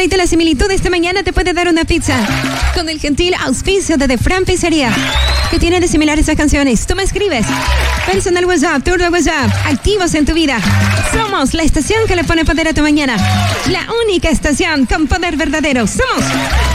Deleita la similitud. Esta mañana te puede dar una pizza con el gentil auspicio de The Fran Pizzería. ¿Qué tiene de similar esas canciones? Tú me escribes. Personal WhatsApp, Turbo WhatsApp, activos en tu vida. Somos la estación que le pone poder a tu mañana. La única estación con poder verdadero. Somos